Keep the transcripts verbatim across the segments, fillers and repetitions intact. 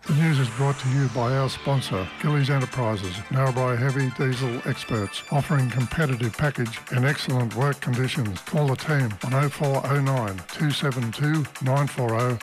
The news is brought to you by our sponsor, Gillies Enterprises, Narrabri heavy diesel experts, offering competitive package and excellent work conditions. Call the team on oh four oh nine, two seven two, nine four oh.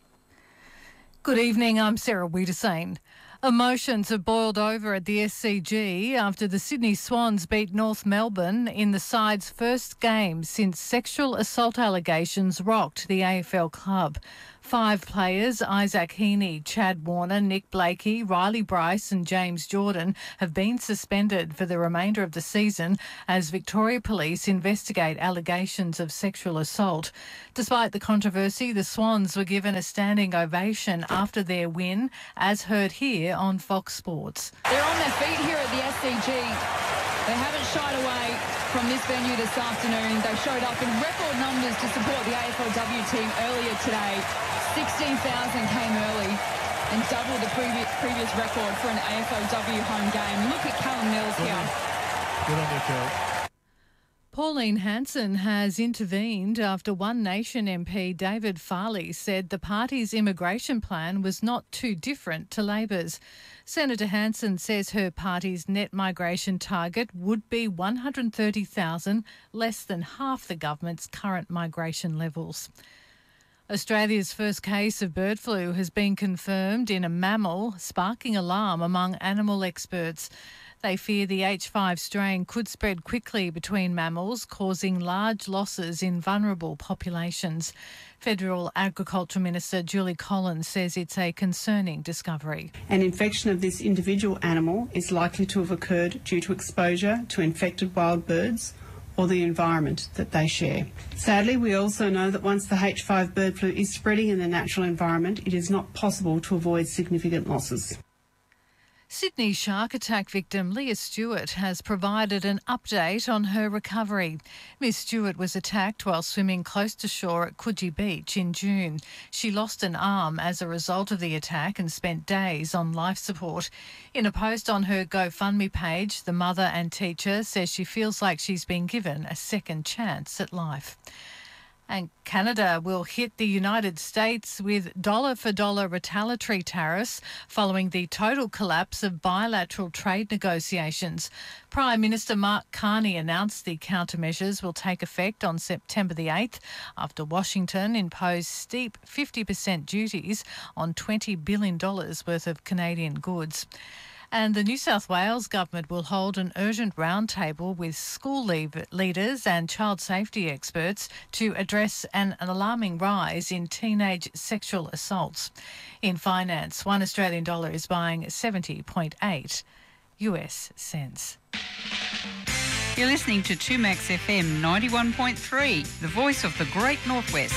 Good evening, I'm Sarah Wiedersane. Emotions have boiled over at the S C G after the Sydney Swans beat North Melbourne in the side's first game since sexual assault allegations rocked the A F L club. Five players, Isaac Heaney, Chad Warner, Nick Blakey, Riley Bryce and James Jordan, have been suspended for the remainder of the season as Victoria Police investigate allegations of sexual assault. Despite the controversy, the Swans were given a standing ovation after their win, as heard here on Fox Sports. They're on their feet here at the S C G. They haven't shied away from this venue this afternoon. They showed up in record numbers to support the A F L W team earlier today. sixteen thousand came early and double the previous, previous record for an A F L W home game. Look at Callum Mills here. Good on you, Cal. Pauline Hanson has intervened after One Nation M P David Farley said the party's immigration plan was not too different to Labor's. Senator Hanson says her party's net migration target would be one hundred thirty thousand, less than half the government's current migration levels. Australia's first case of bird flu has been confirmed in a mammal, sparking alarm among animal experts. They fear the H five strain could spread quickly between mammals, causing large losses in vulnerable populations. Federal Agriculture Minister Julie Collins says it's a concerning discovery. An infection of this individual animal is likely to have occurred due to exposure to infected wild birds or the environment that they share. Sadly, we also know that once the H five bird flu is spreading in the natural environment, it is not possible to avoid significant losses. Sydney shark attack victim Leah Stewart has provided an update on her recovery. Miss Stewart was attacked while swimming close to shore at Coogee Beach in June. She lost an arm as a result of the attack and spent days on life support. In a post on her GoFundMe page, the mother and teacher says she feels like she's been given a second chance at life. And Canada will hit the United States with dollar-for-dollar retaliatory tariffs following the total collapse of bilateral trade negotiations. Prime Minister Mark Carney announced the countermeasures will take effect on September the eighth after Washington imposed steep fifty percent duties on twenty billion dollars worth of Canadian goods. And the New South Wales government will hold an urgent roundtable with school leave leaders and child safety experts to address an alarming rise in teenage sexual assaults. In finance, one Australian dollar is buying seventy point eight U S cents. You're listening to two Max F M ninety-one point three, the voice of the Great Northwest.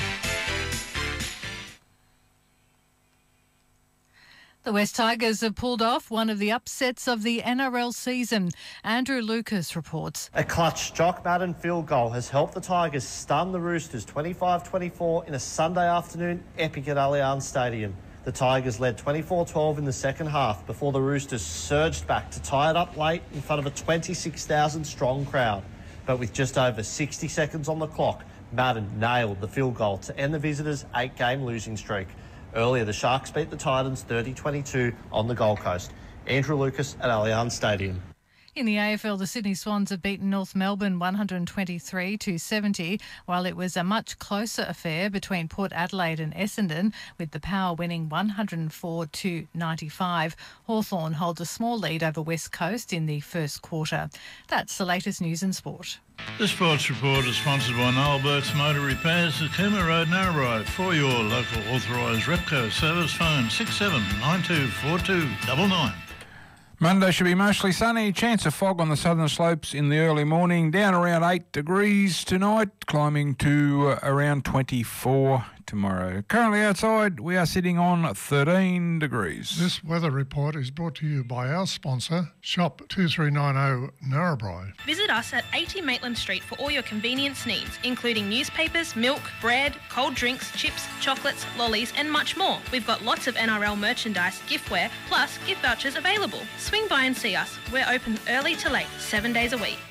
The West Tigers have pulled off one of the upsets of the N R L season. Andrew Lucas reports. A clutch Jock Madden field goal has helped the Tigers stun the Roosters twenty-five twenty-four in a Sunday afternoon epic at Allianz Stadium. The Tigers led twenty-four twelve in the second half before the Roosters surged back to tie it up late in front of a twenty-six thousand strong crowd. But with just over sixty seconds on the clock, Madden nailed the field goal to end the visitors' eight-game losing streak. Earlier, the Sharks beat the Titans thirty twenty-two on the Gold Coast. Andrew Lucas at Allianz Stadium. In the A F L, the Sydney Swans have beaten North Melbourne one hundred twenty-three to seventy, while it was a much closer affair between Port Adelaide and Essendon, with the Power winning one hundred four to ninety-five. Hawthorn holds a small lead over West Coast in the first quarter. That's the latest news and sport. The Sports Report is sponsored by Noel Burt's Motor Repairs at Cooma Road, Narrabri. For your local authorised Repco service, phone six seven nine two four two nine nine. Monday should be mostly sunny. Chance of fog on the southern slopes in the early morning. Down around eight degrees tonight, climbing to uh, around twenty-four tomorrow. Currently outside, we are sitting on thirteen degrees. This weather report is brought to you by our sponsor, Shop two three nine zero Narrabri. Visit us at eighty Maitland Street for all your convenience needs, including newspapers, milk, bread, cold drinks, chips, chocolates, lollies and much more. We've got lots of N R L merchandise, giftware, plus gift vouchers available. Swing by and see us. We're open early to late, seven days a week.